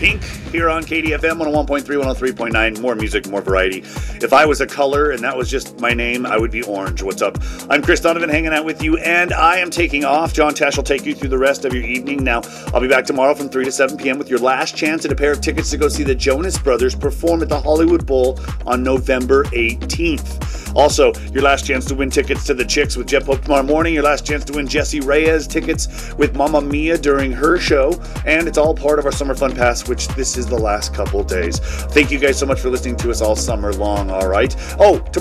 Pink here on KDFM 101.3, 103.9. More music, more variety. If I was a color and that was just my name, I would be orange. What's up? I'm Chris Donovan hanging out with you, and I am taking off. John Tash will take you through the rest of your evening. Now, I'll be back tomorrow from 3 to 7 p.m. with your last chance at a pair of tickets to go see the Jonas Brothers perform at the Hollywood Bowl on November 18th. Also, your last chance to win tickets to the Chicks with Jeff Pope tomorrow morning. Your last chance to win Jessie Reyes tickets with Mamma Mia during her show. And it's all part of our Summer Fun Pass, which this is the last couple days. Thank you guys so much for listening to us all summer long, all right? Oh,